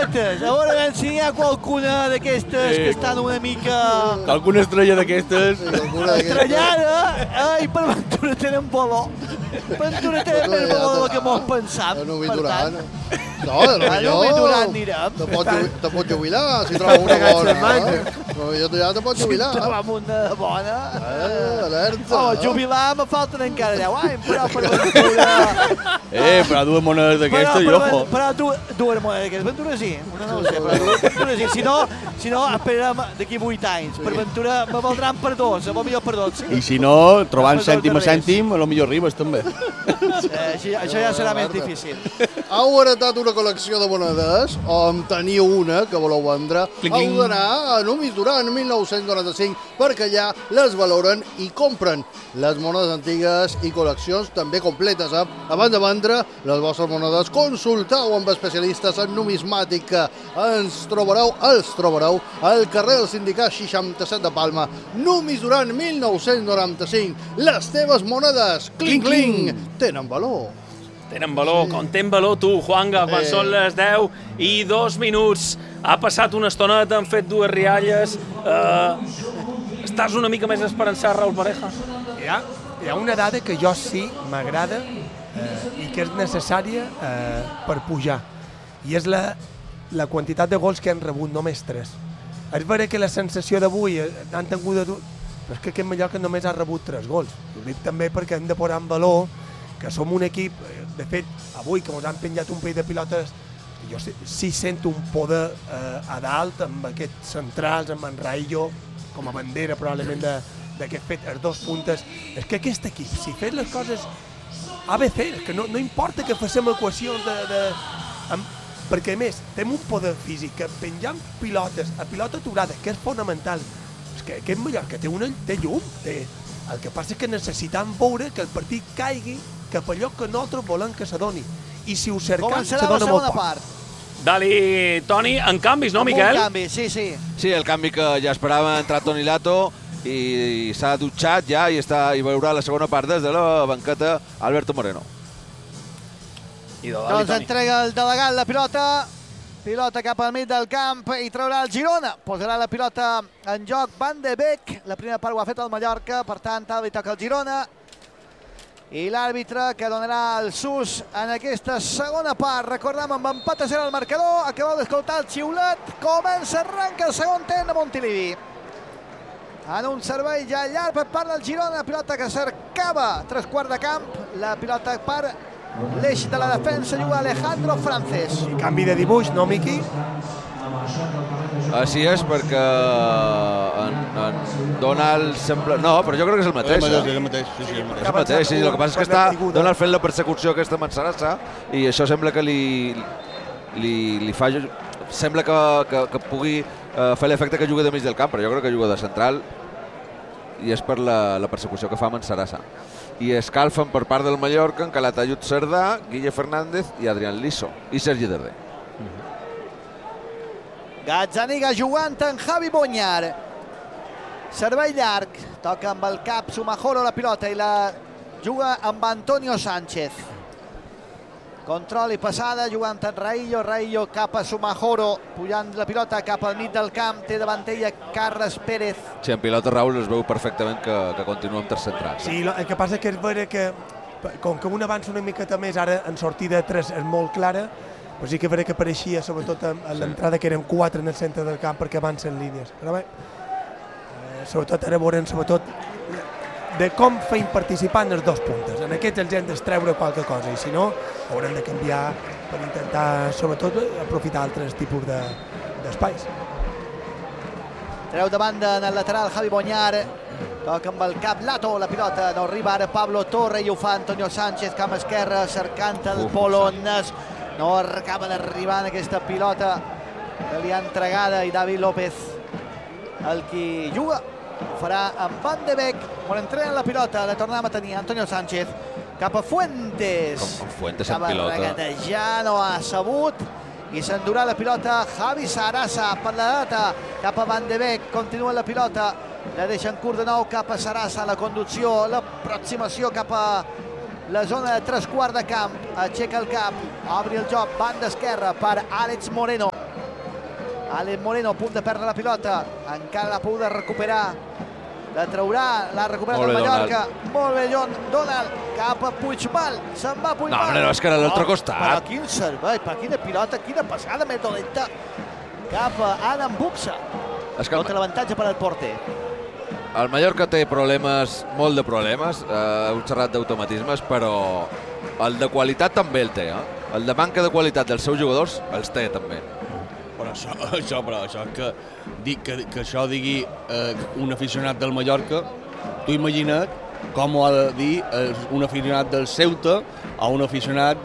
monedites. A veure si hi ha qualcuna d'aquestes que estan una mica... Alguna estrella d'aquestes. Estrellada, i per ventura tenen valor. Per ventura tenen més valor del que mos pensam. No vull durar, no? No, anirem. Te pots jubilar si trobes una bona. Ja te pots jubilar. Si trobem una bona. Alerta. Jubilar me falten encara 10 anys, però per ventura... Però dues monedes d'aquestes, i ojo. Però dues monedes d'aquestes, ventura sí. Una no ho sé, però ventura sí. Si no, esperarem d'aquí 8 anys. Per ventura me valdran per 2, a millor per 2. I si no, trobant cèntim a cèntim, a lo millor arribes també. Això ja serà més difícil. Heu heretat una col·lecció de monedes, o en teniu una que voleu vendre, heu d'anar a Numis Duran 1995 perquè allà les valoren i compren les monedes antigues i col·leccions també completes. Abans de vendre les vostres monedes, consulteu amb especialistes en numismàtica. Els trobareu al carrer del Sindicat 67 de Palma. Numis Duran 1995. Les teves monedes, cling, tenen valor. Tenen valor, com ten valor tu, Juanga, quan són les 10 i 2 minuts. Ha passat una estoneta, han fet 2 rialles. Estàs una mica més esperançat, Raúl Pareja? Hi ha una dada que jo sí m'agrada i que és necessària per pujar. I és la quantitat de gols que han rebut, només 3. És vera que la sensació d'avui han tingut... Però és que aquest Mallorca només ha rebut 3 gols. Ho dic també perquè hem de posar en valor que som un equip, de fet, avui que ens han penjat un parell de pilotes, jo sí sento un poder a dalt amb aquests centrals, amb en Raillo, com a bandera probablement d'aquest fet, els 2 puntes. És que aquest equip, si fes les coses ABC, que no importa que facem equacions perquè a més, tenim un poder físic, que penjam pilotes, a pilota aturada, que és fonamental. És que aquest Mallorca té llum, el que passa és que necessitem veure que el partit caigui cap allò que nosaltres volem que s'adoni. I si ho cercam, s'adona molt poc. Dali, Toni, en canvis, no, Miquel? Un canvi, sí. Sí, el canvi que ja esperava, ha entrat Toni Lato i s'ha dutxat ja i veurà la segona part des de la banqueta Alberto Moreno. Doncs entrega el delegat la pilota cap al mig del camp i traurà el Girona. Posarà la pilota en joc Van de Beek. La primera part ho ha fet el Mallorca, per tant, li toca el Girona. I l'àrbitre que donarà el sus en aquesta segona part. Recordem, amb empat a 0 al marcador, acabeu d'escoltar el xiulet. Arrenca el segon temps de Montilivi. En un servei ja llarg per part del Girona, la pilota que cercava 3/4 de camp, la pilota per l'eix de la defensa, juga Alejandro Frances. Canvi de dibuix, no, Miqui? Així és, perquè en Donald sembla... No, però jo crec que és el mateix. És el mateix. És el mateix, sí. El que passa és que està Donald fent la persecució aquesta amb en Sarasa i això sembla que li fa... Sembla que pugui fer l'efecte que juga de mig del camp, però jo crec que juga de central i és per la persecució que fa amb en Sarasa. I escalfen per part del Mallorca en Calatayud Cerdà, Guille Fernández i Adrián Liso i Sergi Darder. Gazzaniga jugant en Javi Bonyar. Servei llarg, toca amb el cap Sumajoro la pilota i la juga amb Antonio Sánchez. Control i passada, jugant en Raillo cap a Sumajoro, pujant la pilota cap al mig del camp, té davant ella Carles Pérez. Sí, en pilota, Raúl, es veu perfectament que continua amb terç central. Sí, el que passa és que és vera que, com que un avança una miqueta més, ara en sortida de 3 és molt clara, però sí que vera que apareixia, sobretot a l'entrada, que eren 4 en el centre del camp perquè avancen línies. Però bé, sobretot ara veurem de com feim participant els 2 puntes. En aquests els hem d'extreure qualque cosa i si no haurem de canviar per intentar sobretot aprofitar altres tipus d'espais. Treu de banda en el lateral Javi Bonyar, toca amb el cap Lato, la pilota no arriba ara Pablo Torre i ho fa Antonio Sánchez, camp esquerre cercant el Polonès, no acaba d'arribar en aquesta pilota que li ha entregada i David López el qui juga. Ho farà amb Van de Beek, on entrena la pilota, la tornem a tenir Antonio Sánchez, cap a Fuentes. Com Fuentes en pilota. Regatejar, no ha sabut, i s'endurà la pilota Javi Sarasa per la data, cap a Van de Beek, continua la pilota, la deixen curt de nou cap a Sarasa, la conducció, l'aproximació cap a la zona de 3/4 de camp, aixeca el cap, obri el joc, banda esquerra per Àlex Moreno. Alex Moreno a punt de perdre la pilota, encara l'ha pogut recuperar, la traurà, l'ha recuperat el Mallorca. Molt bé, Donald, cap a Puigmal, se'n va Puigmal. No, home, no, és que era l'altre costat. Però quin servei, per quina pilota, quina passada més dolenta, cap a Adam Buxa. Tot l'avantatge per al porter. El Mallorca té problemes, molt de problemes, heu xerrat d'automatismes, però el de qualitat també el té, El de manca de qualitat dels seus jugadors els té també. Però això que això digui un aficionat del Mallorca, tu imagina't com ho ha de dir un aficionat del Ceuta o un aficionat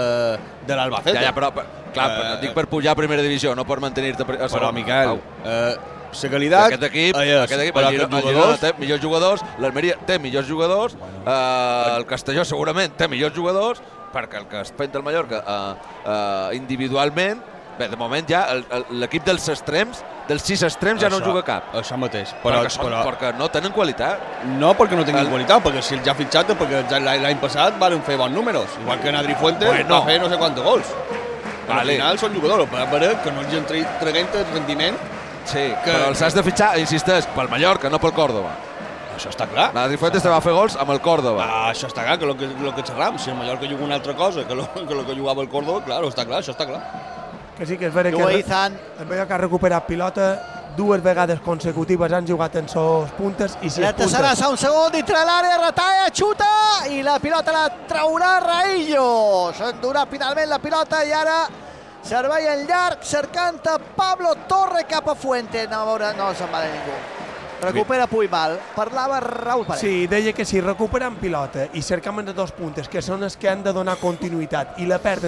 de l'Albacete. Ja, però clar, dic per pujar a primera divisió, no per mantenir-te a Però, Miquel, la qualitat... Aquest equip, el Girona té millors jugadors, l'Almeria té millors jugadors, el Castelló segurament té millors jugadors, perquè el que es penta el Mallorca individualment, bé, de moment ja l'equip dels extrems, dels 6 extrems ja no juga cap. Això mateix. Perquè no tenen qualitat. No perquè no tinguin qualitat, perquè si els ja ha fitxat, perquè l'any passat van fer bons números, igual que Adri Fuentes va fer no sé quants gols. Al final són jugadors, però que no els han traguent el rendiment. Sí, però els has de fitxar, insisteix, pel Mallorca, no pel Córdoba. Això està clar. L'Adri Fuentes te va fer gols amb el Córdoba. Això està clar, que el que xerram. Si el Mallorca juga una altra cosa que el que jugava el Córdoba, clar, això està clar. Que sí que és vera que el Mallorca ha recuperat pilota 2 vegades consecutives, han jugat en sos puntes i 6 puntes. Sarasa, un segon dintre l'àrea, retalla, xuta i la pilota la traurà Raillo. S'endurà finalment la pilota i ara servei en llarg, cercant a Pablo Torre cap a Fuente. No se'n va de ningú. Recupera Puigmal. Parlava Raúl Pareja. Sí, deia que si recuperen pilota i cercam entre 2 puntes, que són els que han de donar continuïtat, i la perden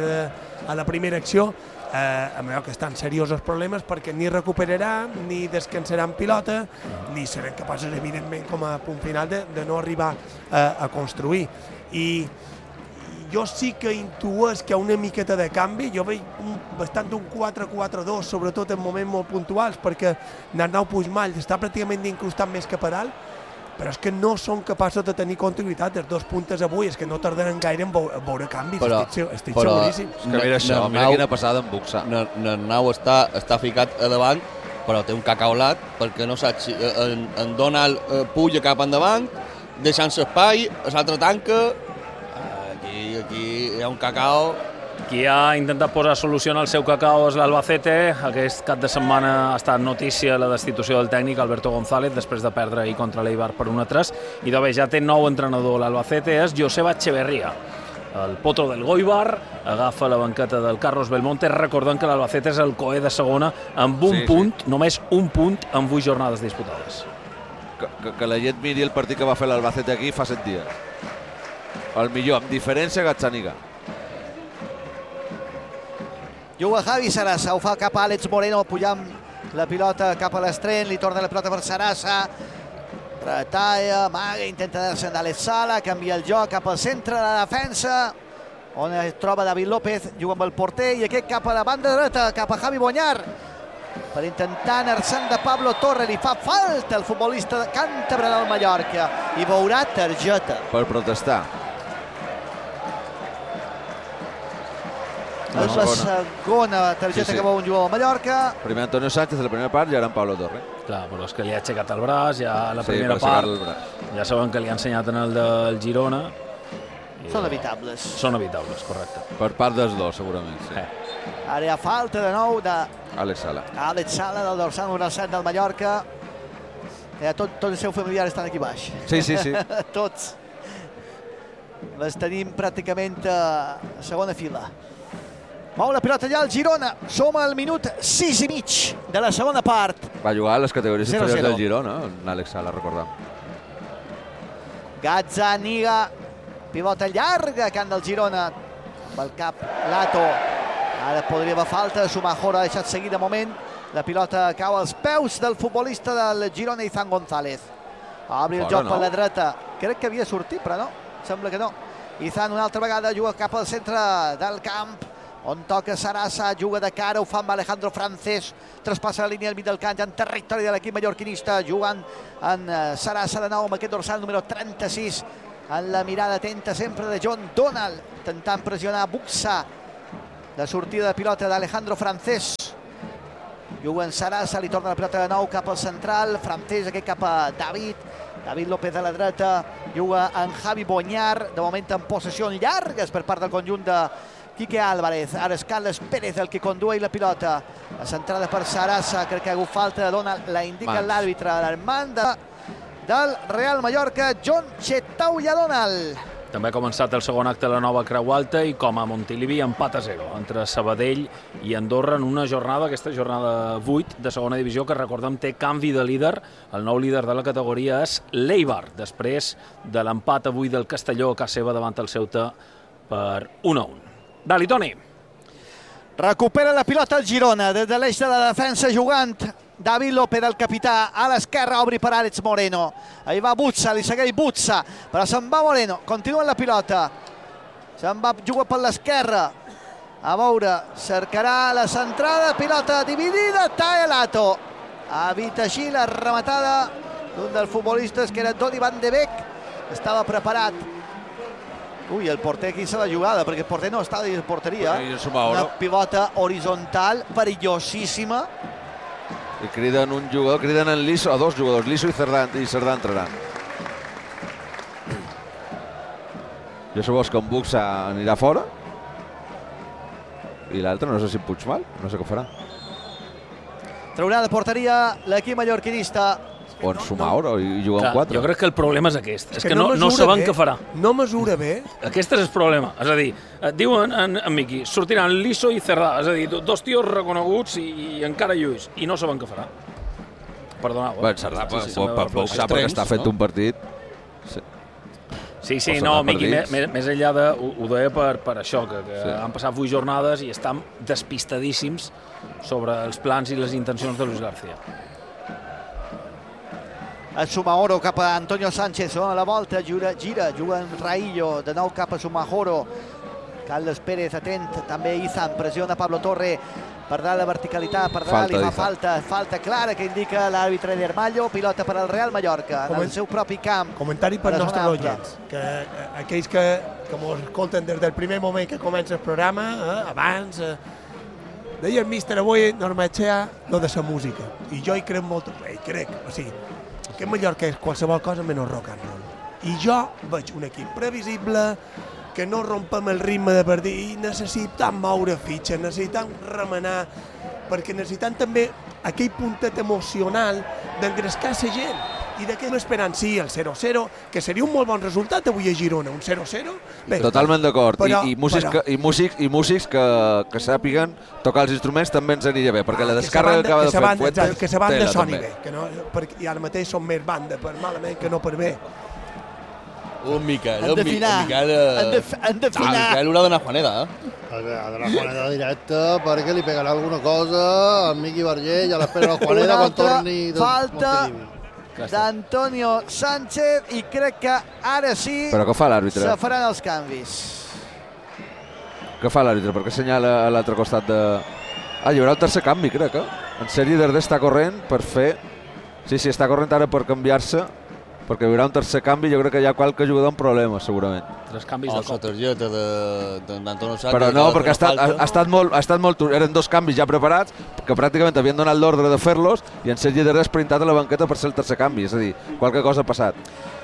a la primera acció, a Mallorca estan seriosos problemes perquè ni recuperarà, ni descansaran pilota, ni seran capaços, evidentment, com a punt final, de no arribar a construir. I jo sí que intueix que hi ha una miqueta de canvi. Jo veig bastant un 4-4-2, sobretot en moments molt puntuals, perquè Arnau Puigmal està pràcticament incrustat més cap a dalt, però és que no són capaços de tenir continuïtat. Els 2 puntes avui és que no tardaran gaire en veure canvis, estic seguríssim. És que mira això, mira quina passada en Buxa. Arnau està ficat a davant, però té un cacaolat, perquè no saps si en Donald puja cap endavant, deixant-se espai, l'altre tanca. Aquí hi ha un cacao. Qui ha intentat posar solució al seu cacao és l'Albacete. Aquest cap de setmana ha estat notícia la destitució del tècnic Alberto González després de perdre ahir contra l'Eibar per 1-3. I de bé, ja té nou entrenador l'Albacete, és Joseba Echeverría. El potro del Goibar agafa la banqueta del Carlos Belmonte, recordant que l'Albacete és el coer de segona amb punt, només un punt en 8 jornades disputades. Que la gent miri el partit que va fer l'Albacete aquí fa 7 dies. El millor, amb diferència, Gazzaniga. Juga Javi Sarasa, ho fa cap a Àlex Moreno, pujant la pilota cap a l'estren, li torna la pilota per Sarasa, retalla, amaga, intenta dar-se'n d'Àlex Sala, canvia el joc cap al centre de la defensa, on es troba David López, juga amb el porter, i aquest cap a la banda dreta, cap a Javi Bonyar, per intentar anar-se'n de Pablo Torre. Li fa falta el futbolista càntabre del Mallorca i veurà targeta. Per protestar. És la segona targeta que veu un jugador del Mallorca. Primer Antonio Sánchez, la primera part, i ara en Pablo Torre. Clar, però és que li ha aixecat el braç, ja a la primera part, ja saben que li ha ensenyat en el del Girona. Són evitables. Són evitables, correcte. Per part dels dos, segurament, sí. Ara hi ha falta de nou de Àlex Sala. Àlex Sala, del dorsal número 7 del Mallorca. Tots els seus familiars estan aquí baix. Sí. Tots. Les tenim pràcticament a segona fila. Mou la pilota allà al Girona. Som al minut 6 i mig de la segona part. Va jugar a les categories inferiors del Girona, Àlex Sala, recordam. Gazzaniga, pilota llarga, camp del Girona. Pel cap, Lato. Ara podria haver falta, Sumajor ha deixat seguir de moment. La pilota cau als peus del futbolista del Girona, Izan González. Obri el joc per la dreta. Crec que havia sortit, però no, sembla que no. Izan una altra vegada juga cap al centre del camp, on toca Sarasa, juga de cara, ho fa amb Alejandro Francés, traspassa la línia al mig del camp, en territori de l'equip mallorquinista, jugant en Sarasa de nou amb aquest dorsal número 36, en la mirada atenta sempre de John Donald, intentant pressionar Buxa, la sortida de pilota d'Alejandro Francés. juga en Sarasa, li torna la pilota de nou cap al central, Framtés aquest cap a David López a la dreta, juga en Javi Boñar, de moment en possessions llargues per part del conjunt de Quique Álvarez. Ara és Carles Pérez el que condueix la pilota. La centrada per Sarasa, crec que ha hagut falta, la indica l'àrbitre, l'Armand del Real Mallorca, John Chetau-Yadonal. També ha començat el segon acte de la nova Creu Alta i com a Montilivi empat a 0 entre Sabadell i Andorra en una jornada, aquesta jornada 8 de segona divisió, que recordem té canvi de líder. El nou líder de la categoria és l'Eibar, després de l'empat avui del Castelló a casa seva davant el Ceuta per 1-1. Dali, Toni. Recupera la pilota el Girona, des de l'eix de la defensa jugant David López, el capità, a l'esquerra, obri per Àlex Moreno. Ahí va Butsa, li segueix Butsa, però se'n va Moreno, continua la pilota. Se'n va, juga per l'esquerra. A veure, cercarà la centrada, pilota dividida, talla Lato. Evita així la rematada d'un dels futbolistes que era Donny Van de Beek, estava preparat. Ui, el porter aquí se la jugada, perquè el porter no està dins de porteria. Una pilota horitzontal, perillosíssima. I criden un jugador, criden en Liso, a dos jugadors, Liso i Cerdà entraran. Jo sabós que en Buxa anirà fora i l'altre no sé si Puigmal, no sé què farà. Traurà de porteria l'equip mallorquinista. O en Sumaoro i jugar en 4. Jo crec que el problema és aquest, és que no saben què farà. No mesura bé. Aquest és el problema, és a dir, diuen en Miqui, sortiran Liso i Cerdà, és a dir, dos tios reconeguts i encara lluís, i no saben què farà. Perdoneu. Bé, Cerdà per Buxa, perquè està fet un partit. Sí, no, Miqui, més enllà de... Ho deia per això, que han passat 8 jornades i estan despistadíssims sobre els plans i les intencions de Luis García. El Sumahoro cap a Antonio Sánchez, a la volta, gira, juga en Raillo, de nou cap a Sumahoro. Carles Pérez atent, també Izan, pressiona Pablo Torre per dar la verticalitat, per dar li fa falta clara que indica l'àrbitre d'Ermallo, pilota per al Real Mallorca, en el seu propi camp. Comentari per nostres oients, que aquells que ens escolten des del primer moment que comença el programa, abans, deia el míster avui, normatxea lo de la música, i jo hi crec molt, o sigui, que Mallorca és qualsevol cosa menys rock and roll. I jo veig un equip previsible, que no rompem el ritme de partit, i necessitem moure fitxes, necessitem remenar, perquè necessitem també aquell puntet emocional d'engrescar la gent i de què esperant, sí, el 0-0, que seria un molt bon resultat avui a Girona, un 0-0. Totalment d'acord, i músics que sàpiguen tocar els instruments també ens aniria bé, perquè la descàrrega que acaba de fer Fuentes... Que la banda soni bé, i ara mateix són més banda per malament que no per bé. Un Miquel, han d'afinar. Miquel haurà d'anar a Juaneda, Ha d'anar a Juaneda directe perquè li pegarà alguna cosa a Miqui Vergell, a l'espera de Juaneda quan torni de Montilivi. D'Antonio Sánchez, i crec que ara sí però què fa l'àrbitre? Se faran els canvis. Què fa l'àrbitre? Per què assenyala a l'altre costat de... Hi haurà el tercer canvi, crec, En Sergi Darder està corrent per fer... Sí, està corrent ara per canviar-se, perquè hi haurà un tercer canvi, jo crec que hi ha qualque jugador amb problemes, segurament. 3 canvis de cop. La targeta d'Antonio Sánchez. Però no, perquè ha estat molt... Eren 2 canvis ja preparats, que pràcticament havien donat l'ordre de fer-los, i en Sergi Darder ha sprintat a la banqueta per ser el tercer canvi, és a dir, qualque cosa ha passat.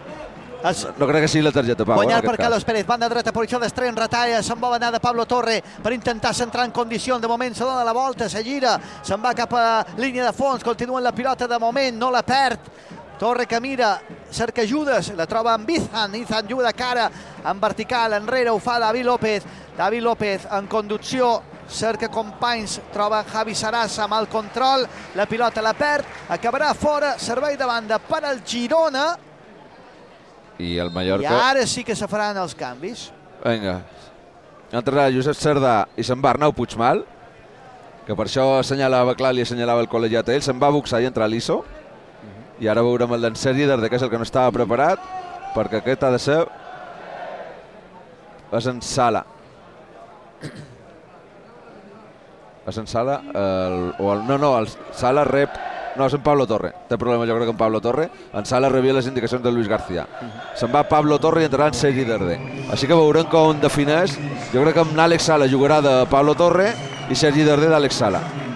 No crec que sigui la targeta, Pau. Guanyat per Carlos Pérez, banda dreta, posició d'extrem, retalla, se'n va anar de Pablo Torre per intentar centrar en condició, de moment se dona la volta, se gira, se'n va cap a línia de fons, continua la pilota de moment, no la perd. Torre que mira, cerca ajudes, la troba amb Izan juga de cara, en vertical, enrere ho fa David López en conducció, cerca companys, troba Javi Sarasa amb el control, la pilota la perd, acabarà fora, servei de banda per al Girona, i el Mallorca... I ara sí que se faran els canvis. Vinga, entrarà Josep Cerdà i se'n va Arnau Puigmal, que per això assenyalava clar, li assenyalava el col·legiat a ell, se'n va Buxa i entra l'Iso, i ara veurem el d'en Sergi Darder, que és el que no estava preparat, perquè aquest ha de ser... És en Sala. És en Sala... el Sala rep... No, és en Pablo Torre. Té problema, jo crec que en Pablo Torre. En Sala rebia les indicacions de Luis García. Se'n va Pablo Torre i entrarà en Sergi Darder. Així que veurem com defineix. Jo crec que amb Àlex Sala jugarà de Pablo Torre i Sergi Darder d'Àlex Sala.